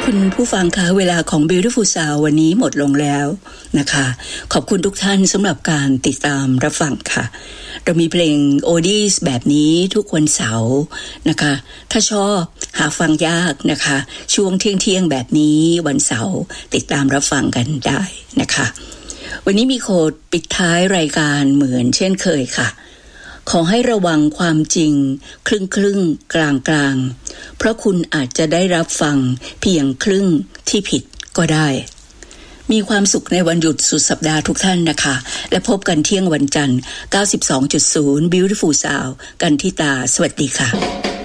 คุณผู้ฟังคะเวลาของ Beautiful Sound วันนี้หมดลงแล้วนะคะขอบคุณทุกท่านสำหรับการติดตามรับฟังค่ะเรามีเพลง Oldies แบบนี้ทุกวันเสาร์นะคะถ้าชอบหาฟังยากนะคะช่วงเที่ยงแบบนี้วันเสาร์ติดตามรับฟังกันได้นะคะวันนี้มีโค้ดปิดท้ายรายการเหมือนเช่นเคยค่ะขอให้ระวังความจริงครึ่งกลางเพราะคุณอาจจะได้รับฟังเพียงครึ่งที่ผิดก็ได้มีความสุขในวันหยุดสุดสัปดาห์ทุกท่านนะคะและพบกันเที่ยงวันจันทร์ 92.0 Beautiful Sound กันที่ตาสวัสดีค่ะ